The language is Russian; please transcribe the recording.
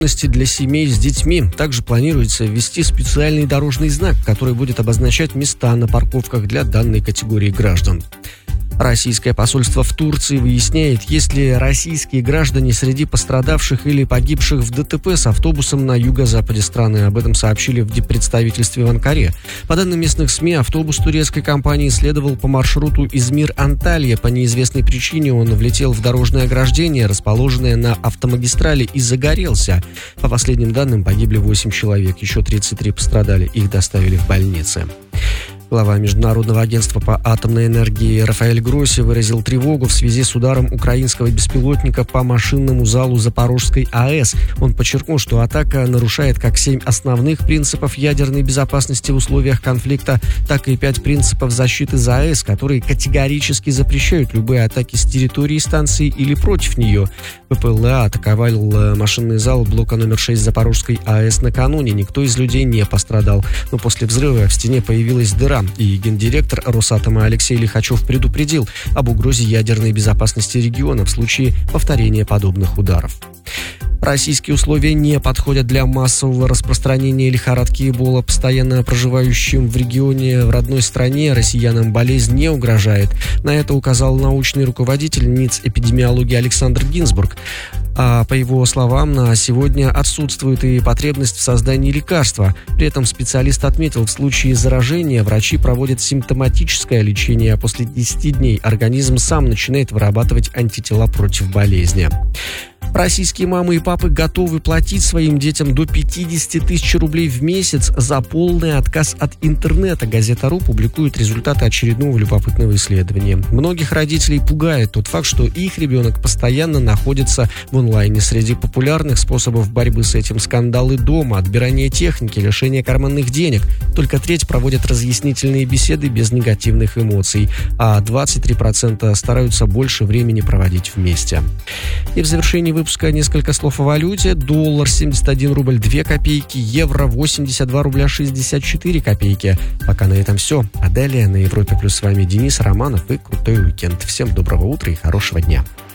Для семей с детьми. Также планируется ввести специальный дорожный знак, который будет обозначать места на парковках для данной категории граждан. Российское посольство в Турции выясняет, есть ли российские граждане среди пострадавших или погибших в ДТП с автобусом на юго-западе страны. Об этом сообщили в диппредставительстве в Анкаре. По данным местных СМИ, автобус турецкой компании следовал по маршруту Измир-Анталья. По неизвестной причине он влетел в дорожное ограждение, расположенное на автомагистрали, и загорелся. По последним данным, погибли 8 человек, еще 33 пострадали. Их доставили в больницы. Глава Международного агентства по атомной энергии Рафаэль Гросси выразил тревогу в связи с ударом украинского беспилотника по машинному залу Запорожской АЭС. Он подчеркнул, что атака нарушает как 7 основных принципов ядерной безопасности в условиях конфликта, так и 5 принципов защиты ЗАЭС, которые категорически запрещают любые атаки с территории станции или против нее. ППЛА атаковал машинный зал блока номер 6 Запорожской АЭС накануне. Никто из людей не пострадал, но после взрыва в стене появилась дыра, и гендиректор Росатома Алексей Лихачев предупредил об угрозе ядерной безопасности региона в случае повторения подобных ударов. Российские условия не подходят для массового распространения лихорадки Эбола. Постоянно проживающим в регионе, в родной стране, россиянам болезнь не угрожает. На это указал научный руководитель НИЦ эпидемиологии Александр Гинзбург. А по его словам, на сегодня отсутствует и потребность в создании лекарства. При этом специалист отметил, в случае заражения врачи проводят симптоматическое лечение, а после 10 дней организм сам начинает вырабатывать антитела против болезни. Российские мамы и папы готовы платить своим детям до 50 тысяч рублей в месяц за полный отказ от интернета. Газета РУ публикует результаты очередного любопытного исследования. Многих родителей пугает тот факт, что их ребенок постоянно находится в онлайне. Среди популярных способов борьбы с этим скандалы дома, отбирание техники, лишение карманных денег. Только треть проводят разъяснительные беседы без негативных эмоций, а 23% стараются больше времени проводить вместе. И в завершении выпуска несколько слов о валюте. Доллар 71 рубль 2 копейки, евро 82 рубля 64 копейки. Пока на этом все. А далее на Европе Плюс с вами Денис Романов и крутой уикенд. Всем доброго утра и хорошего дня.